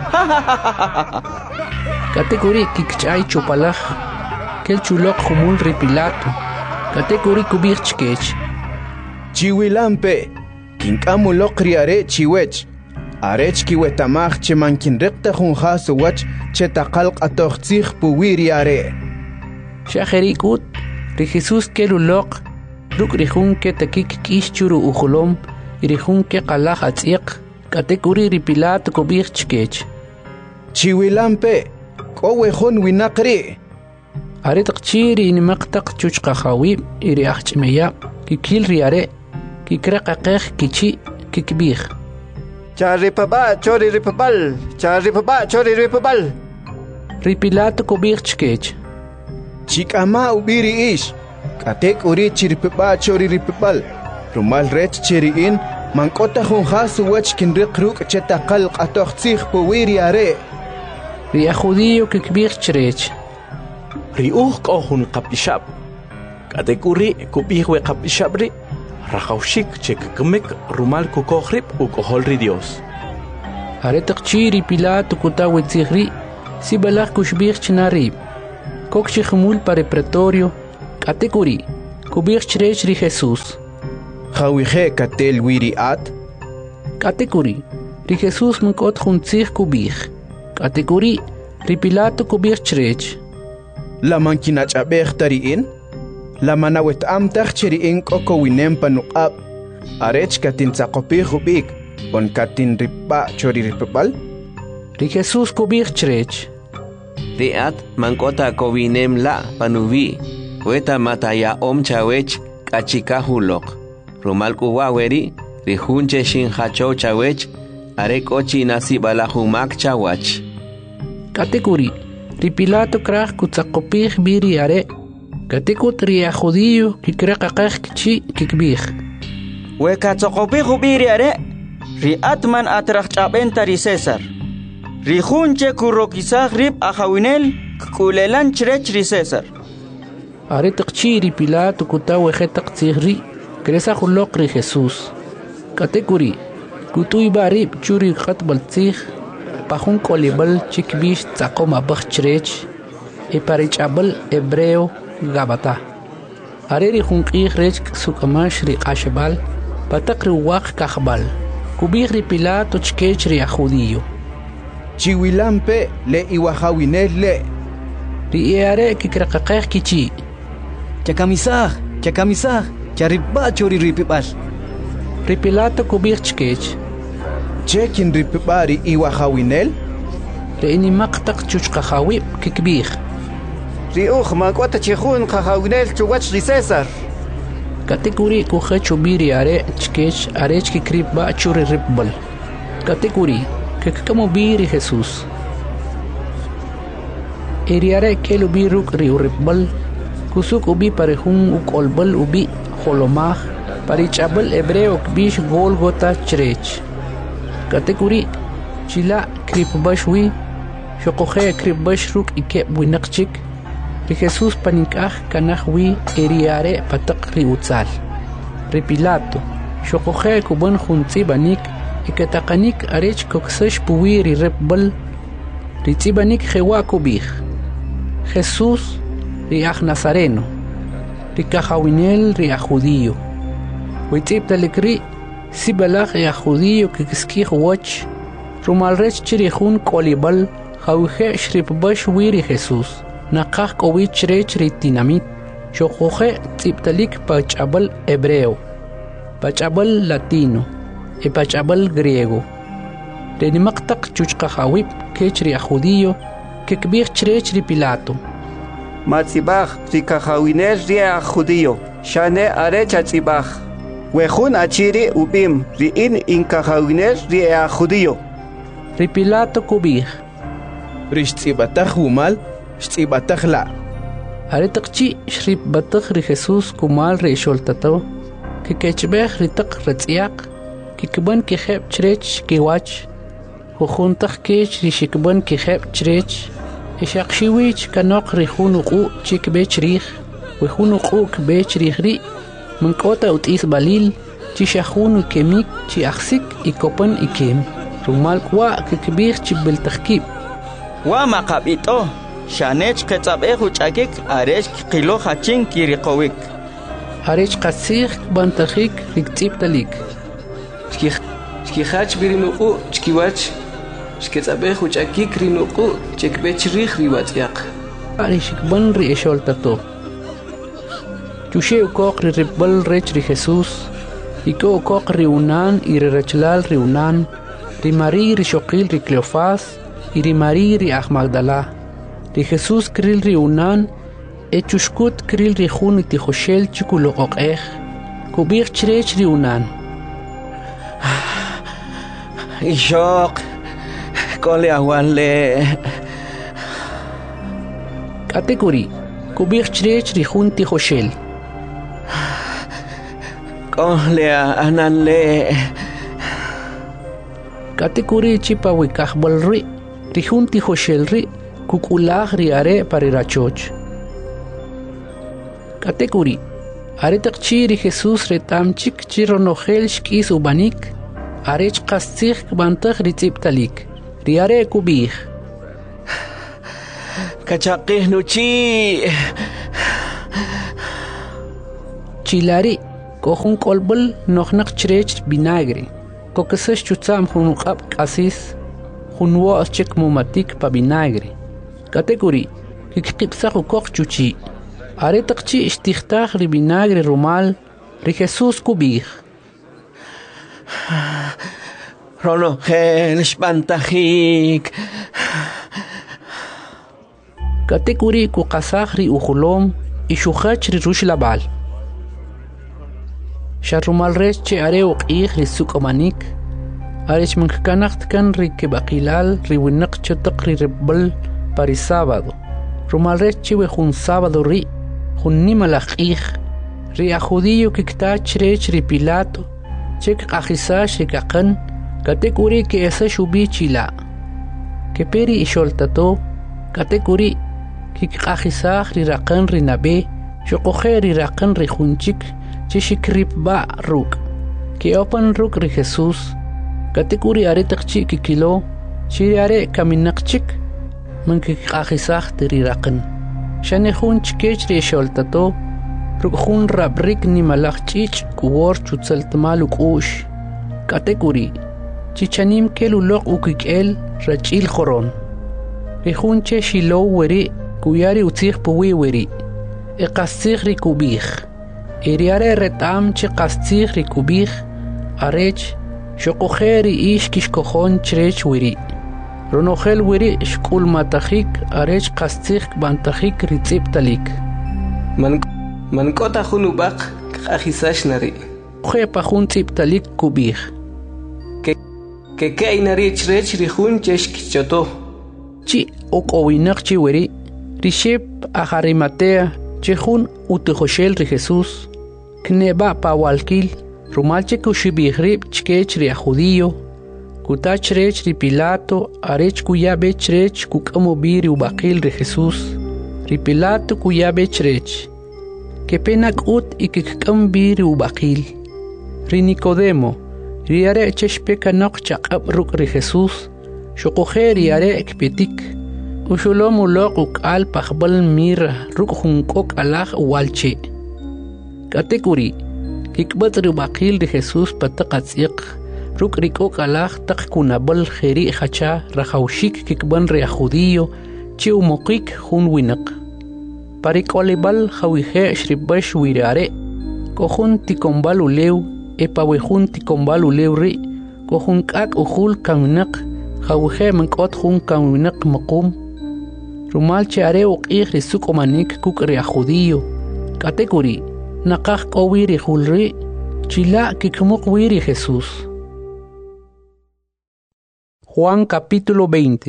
Katekuri kikchay chupalaj. Kel chulok humul ri Pilato. Katekuri kubich chkech. Chiwilampe, kinkamulok ri are chiwech. Arech kiwetamach che mankin rekta hun khas wach che taqalq atochtzich puwiri are. Shacherikut ri Jesús kelulok ruk ri hun ke takik kish churu ujulom ri hun ke qalaj atziq. Katekuri ri Pilato kubich chkech. Chiwilampe, kowe hun winaqri. Aritaqchi ri nimaqtaq chuchqa khawib iri ahchmeya kikil ri are kikraqaqeq kichi kikbich. Charipaba chori ripabal, charipaba chori ripabal. Ri Pilato kubich chkech. Chikama ubiri ish. Katek uri chiripaba chori ripabal. Rumal rech chiriin mankota hun khas wach kinriq ruk chetaqal qatochtzich puwiri are. Ri a judío kikbich chrech. Ri uch kohun kapishab. Katekuri kubihwe kapishabri. Rajaushik chekkemek rumal kukohrib u koholri Dios. Aretaqchi ri Pilato kutawitzihri. Si balaj kushbich chnarib. Kokchi khmul pare pretorio. Katekuri, kubich chrech ri Jesús. Jawije katel wiri at. Katekuri, ri Jesús mkot juntzich kubich. Katekuri, ri Pilato kubich chrech. La mankinach abech tariin. La manawet amtach cheriin koko winem panuqab. Arech katin tsaqopich ubik. On katin ripa chori ripapal. Ri Jesús kubich chrech. Riat mankota kowinem la panuvi. Weta mataya om chawech kachika hulok. Rumal kuwaweri rihunche shin hacho chawech arek ochi nasi balahumak chawach. Katekuri, ri Pilato krach kutzakopich biri are. Katekut ri a judío kikrakakach kichi kikbich. Weka tzakopich biri are. Ri atman atrach chabenta ri César. Ri hunche kurokisach rib ajawinel kulelan chrech ri César. Are taqchi ri Pilato kutawe jetak tzihri. Kresa hulok ri Jesús. Katekuri, kutuy barib churi khatbal tzih. Pahun kolibal chikbish tzakoma bakh chrech. E parichabal hebreo gabata. Are ri hunqih rech sukamash ri qashbal. Patak ri waq kahbal. Kubih ri Pilato chkech ri a judío. Chiwilampe le iwahawinel le. Ri eare kikrakakeh kichi. Chakamisah, chakamisah, charibba chori ripipal. Ri Pilato kubih chkech. Chekin ripipari iwahawinel. Ri ini maqtaq chuchqahawib kikbih. Ri uj makwata chihun qahawinel chuwach ri César. Katekuri kuhe chubiri are chkech are chkikribba churi ripbal. Katekuri kekamo biri Jesús. Eriare kelu biruk ri uripbal. Kusuk ubi parehun ukolbal ubi holomah. Parichabal hebreo kbish Golgota chrech. Katekuri chila kripbashwi. Shokohe kripbash ikeb winakchik. Ri Jesús panikah kanahwi eriare patak ri utzal. Ri Pilato shokohe kuban juntzi banik. Ikatakanik arech koksash puwi ri repbal. Ri tzibanik jewa kubih. Jesús ri aj Nazareno. Ri kahawinel ri a judío. Huitziptalik ri sibalaj ri a judío kikiskih wach. Rumalrech chirihun kolibal. Jawije shripbash wiri Jesús. Nakah kowich rech ri tinamit. Shokohe tziptalik pachabal hebreo. Pachabal latino. E pachabal griego. Reni maqtaq chuchqahawib kech ri a judío. Kikbih chrech ri Pilato. Matzibach ri kahawinel ri a judío. Shane are chatzibach. Wejun achiri ubim ri in in kahawinel ri a judío. Ri Pilato kubih. Rish tzibatach umal, tzibatach la. Are taqchi shrip batach ri Jesús kumal ri sholtato. Kikechbeh ri taq retziaq. Kikban kiheb chrech kiwach. Hujuntach kech ri shikban kiheb chrech. Ishaqshiwich kanok ri hunuqu chikbech rih. Wihunuqu kbech rih ri. Mankota utis balil. Chishahunu kemik chi aksik ikopan ikem. Rumal kwa kikbih chibiltahkib. Wa maqabito. Shanech ketzabeh uchakik arech qilo hachin kiriqowik. Arech qatsih bantahik riktiptalik. Chkihach birinuqu chkiwach. Shketzabeh uchakik rinuqu chekbech rih riwatziaq. Arishikban ri esholtato. Chushe ukok ri ripbal rech ri Jesús. Iko ukok ri unan y ri rechlal ri unan. Ri Mari ri shokil ri Cleofas. Y ri Mari ri aj Magdala. Ri Jesús kril ri unan. E chushkut kril ri jun iti joshel chikuloqoq ej. Kubir chrech ri unan. Ishok. Kole awale. Katekuri. Kubir chrech ri jun ti joshel. Kole ananle. Katekuri chipa wikahbal ri. Ri jun ti joshel ri. Kukulah ri are parirachoch. Katekuri. Are taqchi ri Jesús retam chik chironojel shkis ubanik. Arech qastzih kbantah ri tziptalik. Ri are kubih. Kachaqih nuchi. chilari kohun kolbul nohnaq chrech vinagre kokesas chutsam hunqab qasis hunwo chek mumatik pa vinagre category kikqipsaq ukoq chuchi are taqchi istikhtaj ri vinagre rumal ri Jesus kubij Rono gel spantajik category ku qasaj ri ujulom ishukhach ri rush labal sharumal res che are uqij ri sukomanik arech mankanacht kan ri kebaqilal ri winaq chataq ri rebel pari sábado rumal res che we jun sábado ri jun nimalaqij ri a judío kikta chrech ri Pilato chek qajisash ri kaqan category que esa shubi chila que peri isholtato category que qahisah ri raqan ri nabe shoqoher ri raqan ri khunchik chishikrip ba ruk que open ruk ri Jesus category are taqchi ki kilo chiri are kaminaqchik man que qahisah ri raqan shane khunch kech ri sholtato ruk khun rabrik ni malachich kuwor chutsaltmal uqush category chichanim kelu loq ukikel rachil khoron rihunche shilo weri kuyari utzig puwi weri e qastig ri kubij eriare retam chi qastig ri kubij arech shoqokheri ish kishkokhon chrech weri ronogel weri shkul matahik arech qastig bantajik ri tsiptalik man man kota khunubaq qahisash nari khe pa khun tsiptalik kubij que que inari chrech ri hun chesh kichoto chi okowinaq chi weri rishep ajarimatea che hun utejoshel ri Jesus kneba pa walkil rumalche kushibirib chkech ri judío kuta chrech ri Pilato arech kuya be chrech kukamo biri ubaqil ri Jesus ri Pilato kuya be chrech que penak ut ikikam biri ubaqil ri Nicodemo riare cheshpeka noq chaqab ruk ri Jesus shoqoher riare ekpetik ushulom uloq ukal pakhbal mir ruk hunkok alah walche category kikbat ri baqil ri Jesus pataqatsiq ruk rikok alah taq kunabal kheri khacha rahawshik kikban ri judío chi umoqik hun winaq parikolibal khawije shribash wirare kohun tikombal ulew epawejun tikombalu lewri kohun kak ujul kaminaq khawje mankot jun kaminaq maqum rumal chare uqij ri sukomanik kuk ri judío category naqaj qowiri julri chila kikmuq wiri Jesús Juan capítulo veinte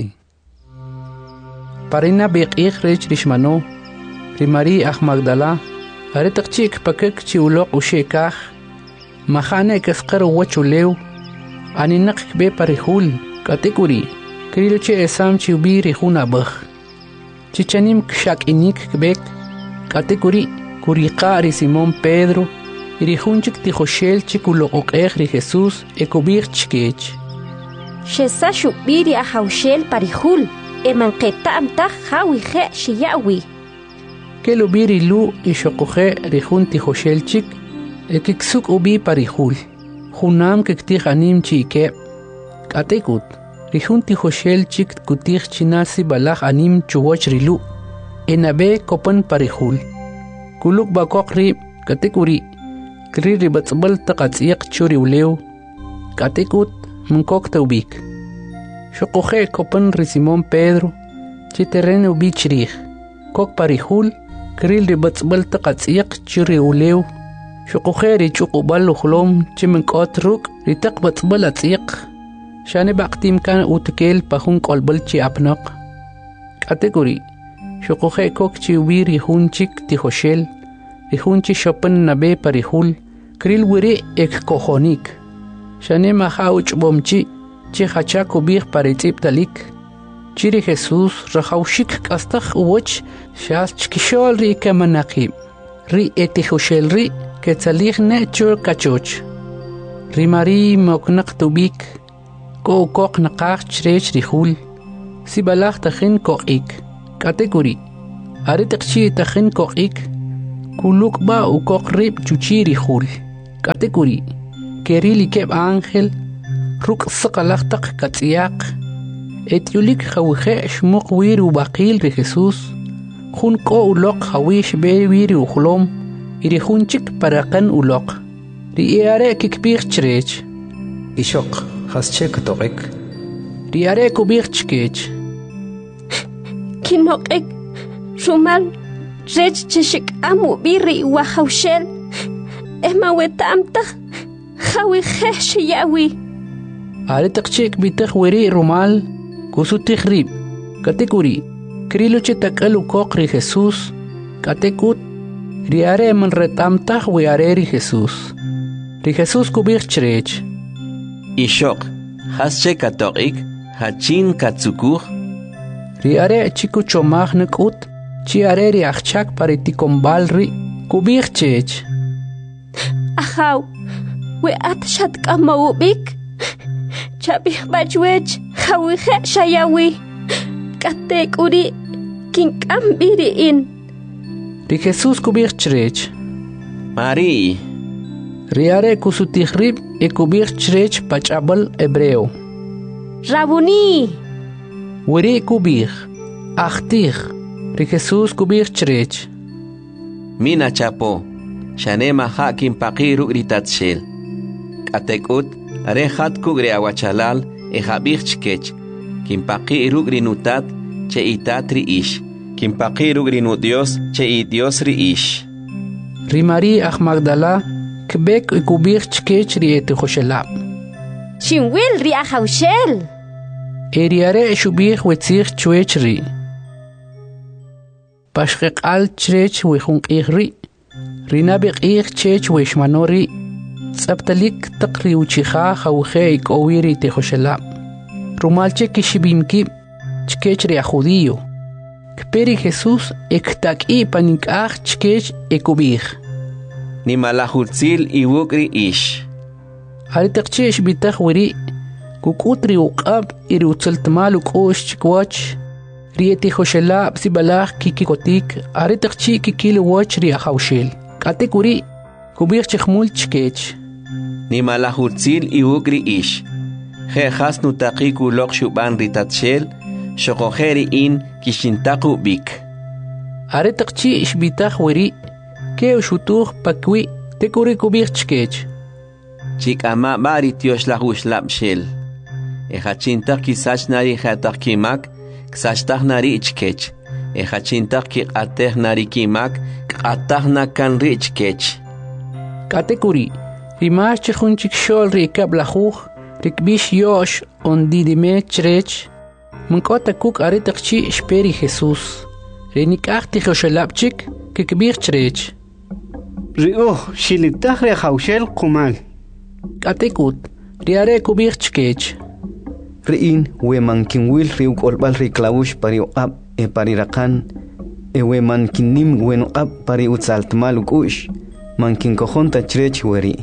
Parina beqij rech rishmano ri María Magdala aretaqchik pakek chi uloq ushekaj Mahane kesqar wachulew aninaq be parihul category krilche esam chubiri hunabah chichanim kshakinik kbek category kuriqari Simón Pedro irihunchik tijoshel chikuloqoqej ri Jesus ekobir chkech shesa shubiri ahawshel parihul emanqeta amtaj hawi khe shiyawi kelubiri lu ishoqoje rihun tijoshel chik ekiksuk ubi parihul junam kektij anim chike katekut rihun tijoshel chik kutij chinasi balaj anim chuwoch rilu enabe kopan parihul kuluk bakok rib katekuri kri ribatzbal taqatsiq churi ulew katekut munkok taubik shoqoje kopan ri Simón Pedro chiterren ubi chrij kok parihul kri ribatzbal taqatsiq churi ulew shoqokheri chuqubal uhlom chimenkot ruk ritaqbat balatsiq shane baqtim kan utkel pahun kolbal chi apnaq category shoqokhe kok chi wiri hunchik tijoshel ri hunchi shopan nabe parihul kril wiri ek kohonik shane mahauch bomchi chi hacha kubih paritip talik chiri Jesus rahaushik kastakh uch shas chkishol ri kamanaqib ri etijoshel ri Ketzalich ne chur kachoch. Rimari moknaq tubik. Ko kok naqaq chrech rihul. Sibalach tachin kokik. Category. Aritiqchi tachin kokik. kuluk ba ukok rib chuchiri hul. Katekuri, kerili keb ángel, ruk sakalaktak katsiyak, etiulik hawije shmuk wiri ubakil ri Jesús, jun ko ulok hawish be wiri uhlom, iri junchik parakan ulok, ri iare kikbir chrech. Ishok, hasche katorik. Ri are kubir chkech. Kinokek, rumal, rech cheshik amu biri wahawshel, ema wetamta, hawi hesh yawi. Are takchek bitach wiri rumal, kusu tikhrib, katekuri, krilo chetakal ukok ri Jesús, katekut, ri are man retamtach we are ri Jesús. Ri Jesús kubir chrech. Ishok, hasche katorik, hachin katsukur. Ri are chiku chomach nekut, chi are ri achchak pariti kombal ri, kubir chech. Ahaw, we at shat kamawubik. Chabih bajwech, hawihe shayawi. Katek uri, kinkam biri in. Ri Jesús kubir chrech. Mari. Ri are kusutihrib e kubir chrech pachabal hebreo. Rabuni. Wiri kubir, achtir. Ri Jesús kubir chrech. Mina chapo, shanema hakim pakiru gritatshel. Katekut, are hat kugre awachalal, e habir chkech. Kim pakiru grinutat, che itatri ish. Kim pakiru grinu Dios, che i Dios ri ish. Ri Mari ach Magdala, kbek e kubir chkech ri eti khoshelab. Shinwil ri ahawshel. Eriare shubir wetzir chwech ri. Pashkek al chrech wechunk ihri. Rinabik ih chech weshmanori. Tsabtalik takri uchicha hawche ik owiri te khoshelab. Rumalche kishibimki chkech ri a judío. Kperi Jesús ektak i panik ach chkech ekubir. Ni malahutzil i wukri ish. Haritakchesh bitach wiri. Kukutri uqab iri utsaltmal ukosh chikwach. Rieti khoshelab si balach kikikotik. Aritakchi kikil wach ri ahawshel. Katekuri kubir chkhmul chkech. Ni malahutzil i wukri ish. He has nutakiku lok shuban ritatshel. Shokoheri in kishintaku bik. Aritakchi ishbitach wiri. Keo shutuch pakwi tekuri kubir chkech. Chik ama bari tiosh lahush lapshel. Ejachintak kisach nari hatak kimak, ksachtak nari ichkech. Ejachintak ki ateh nari kimak, katah na kan richkech. Katekuri, rimash chkhunchik shol rikab lahuch, rikbish yosh on didime chrech. Munkota kuk aritakchi shperi Jesús. Renikachti khoshelapchik, kikbir chrech. Rio, shilitach re haushel kumal. Katekut, riare kubir chkech. Riin, we mankin wil riuk olbal riklaush pari ab e pari rakan, e we mankin nim wen ab pari utsaltmal ukush, mankin kohon ta chrech weri.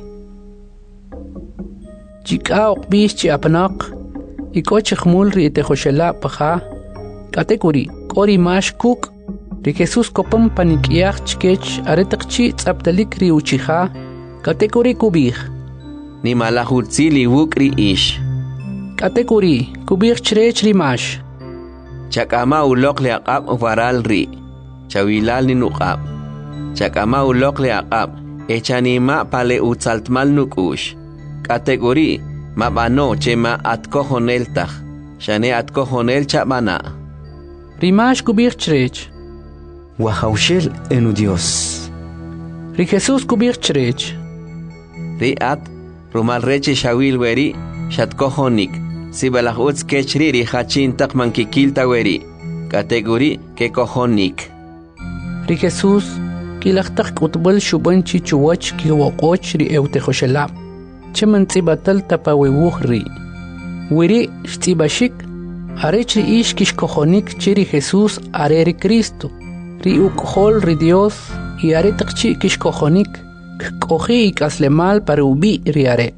Chika okbish chi apnak, ikoch khmul ri te khoshela paha, katekuri, kori mash kuk, ri Jesús kopam panikiach chkech aretakchi tsabdalik ri uchiha, katekuri kubir. Ni malahutzili wukri ish. Katekuri, kubir chrech rimash. Chakama ulok le aqab ufaral ri. Chawilal ni nuqab. Chakama ulok le aqab. Echanima pale utsaltmal nukush. Katekuri, mabano chema atkohonel tach. Shane atkohonel chabana. Rimash kubir chrech. Wahaushel enu Dios. Ri Jesús kubir chrech. Ri at rumal reche shawil weri shatkohonik. Si balahutz kechri ri hachin tak mankikilta weri. Kategori ke kohonik. Ri Jesús kilachtak utbal shuban chichuwach ki wakoch ri eute khoshelab. Cheman tsibatal tapawewuh ri. Weri shtibashik arech ri ish kish kohonik chiri Jesús are ri Cristo. Ri ukhol ri Dios y are takchi kish kohonik. Kohi y caslemal para ubi riare.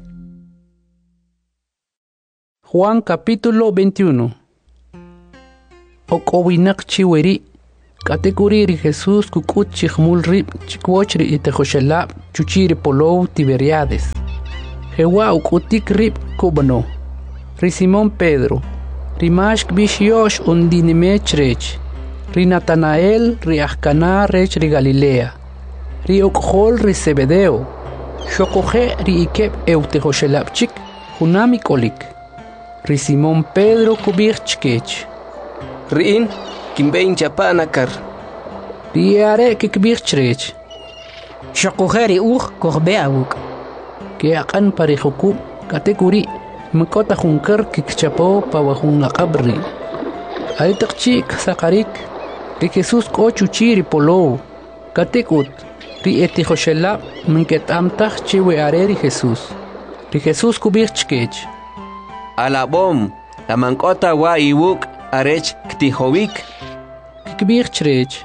Juan capítulo veintiuno. Okowinak chiweri, Katekuri ri Jesús kukut chihmul rib chikwochri itejoshelab chuchiri polou Tiberiades. Jewa ukutik rib kubano. Ri Simón Pedro. Ri mashk bishyosh undinime chrech. Ri Natanael ri Ahcana rech ri Galilea. Ri okhol ri Zebedeo. Shokoje ri ikeb eutejoshelab chik hunami kolik. Ri Simón Pedro kubir chkech. Riin kimbein chapa nakar. Riare kikbir chrech. Shokujeri uj kohbe awuk. Ke akan parihukub katekuri mkota hunkar kikchapo pawahun akabri. Aritakchi ksakarik ri Jesus ko chuchiri polo. Katekut ri etihoshelab minket amtach chiwe are ri Jesus. Ri Jesus kubir chkech. Alabom la mankota wa iwuk arech ktihowik. Kikbir chrech.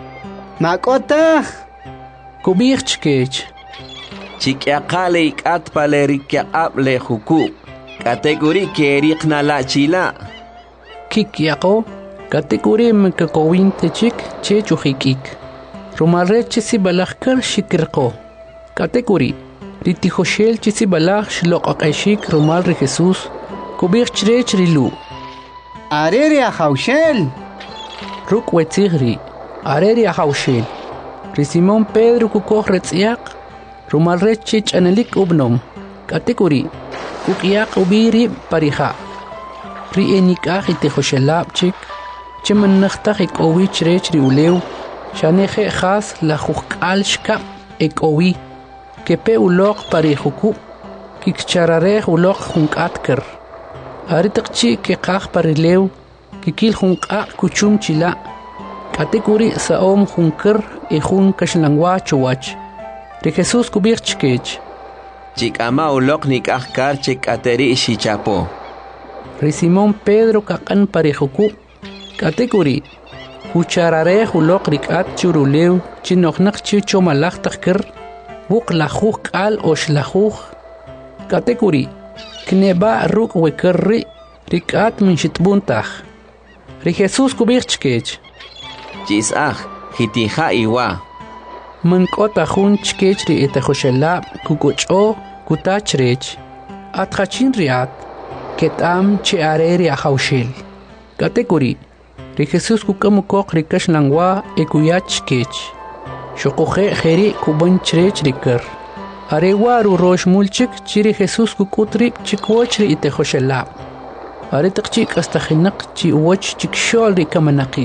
Makota kubir chkech. Chikyaqale ikat palerikyaab le huku. Kategori kerikna la chila. Kikyaqo kategori mkakowinte chik che chuhikik. Rumalre chisi balakar shikirko. Kategori ritihoshel chisi balak shlokakashik rumal re Jesus. Kubir chrech rilu. Areri ahaushel. Ruk wetzigri. Areri ahaushel. Ri Simón Pedro kukoh retziak. Rumal rechich anelik ubnom. Kategori. Kukiak ubiri pariha. Ri enikah itehoshelab chik. Cheman nachtach ek owi chrech ri ulew. Shaneje khas la jukal shkap ek owi. Kepe ulok parihuku. Kikcharareh ulok junkatkar. Aritakchi ke kah parilew. Kikil junka kuchum chila. Kategori saom junkar e jun kashlangwa chuwach. Ri Jesus kubir chkech. Chikama ulok nikahkar chik ateri shichapo. Ri Simón Pedro kakan parihuku. Kategori hucharare ulok rikat churulew chinoknak chicho malak takir. Buk lajuj al osh lajuj. Kategori kneba ruk wekerri rikat min shitbuntach. Ri Jesus kubir chkech. Chisah hitija iwa. Mankota jun chkech ri etejoshelab kukucho kutachrech. Atjachin riat ketam che areri ahaushel. Kategori ri Jesus kukamukok rikash langwa ekuyach chkech. Shokoje jeri kuban chrech rikar. Arewaru rosh mulchik chiri Jesus kukutrip chikwochri etejoshelab. Aritakchik hasta jinak chi uwach chikshol rikamanaqim.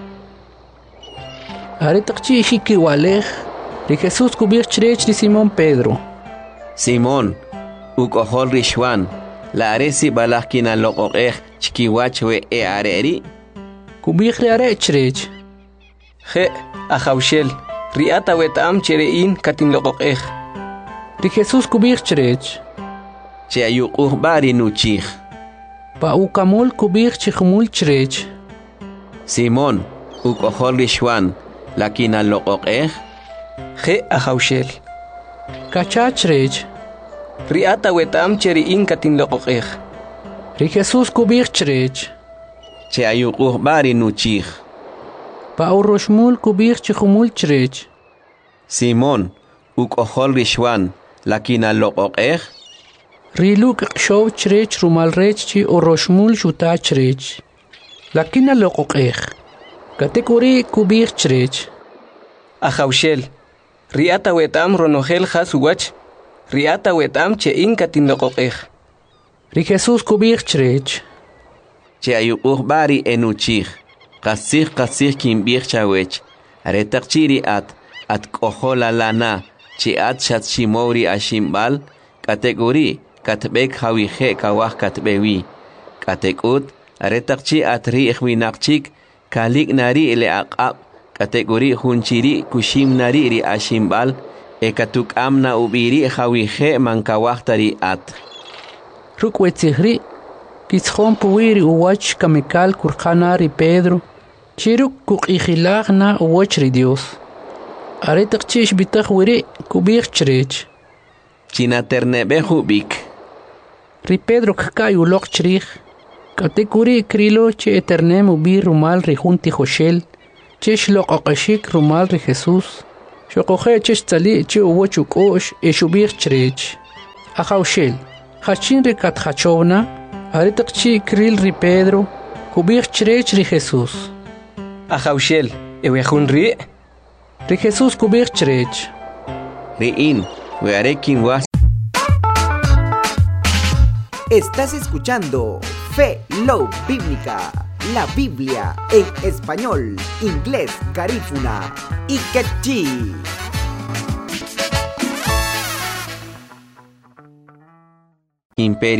Aritakchi hiki walej, ri Jesus kubir chrech ri Simón Pedro. Simón, ukohol rishwan, la aresi balakina loqoqej chikiwach we e areri. Kubir ri are chrech. Je ahaushel. Riata wetam cherein katin loqoqej. Ri Jesus kubir chrech. Che ayuquj bari nuchij. Pa ukamul kubir chihmul chrech. Simón, ukohol rishwan, lakina loqoqej. Je ahaushel. Kachachrech. Riata wetam cherein katin loqoqej. Ri Jesus kubir chrech. Che ayuquj bari nuchij. Pa uroshmul kubir chihmul chrech. Simón, ukohol rishwan, lakina loqoqej. Riluk show chrech rumal rech chi uroshmul shuta chrech. Lakina loqoqej. Kategori kubir chrech. Ahaushel. Riata wetam ronogel hasuwach. Riata wetam chein katin loqoqej. Ri Jesus kubir chrech. Che ayuquj bari enuchij. Qasih qasih kimbir chawech. Aretakchiri at at kohola lana. Chi at shat shimori ashimbal. Kategori katbek hawije kawah katbewi. Katekut aretakchi at ri'ij winaqchik. Kalik nari le aqab. Kategori hunchiri kushim nari ri ashimbal. Ekatuk amna ubiri hawije mankawah tari at. Rukwetihri. Kitzhon puwiri uwach kamikal kurkhanari Pedro. Chiruk kukijilaj na uwach ri Dios. Aretakchish bitach wiri kubir chrech. Chinaternebe hubik. Ri Pedro kkai ulok chrich. Katekuri krilo che eternem ubir rumal ri junti joshel. chesh loqoqashik rumal ri Jesús. Xoqoje chesh tali che uwochukosh e shubir chrech. Ajaushel, hachin ri katjachovna, aritaqchi kril ri Pedro, kubir chrech ri Jesús. Ajaushel, ewejun ri? Ri Jesús kubir chrech. Riin, wearekin was. Estás escuchando Fe Love Bíblica, la Biblia en español, inglés, garífuna y quechí. Imperio.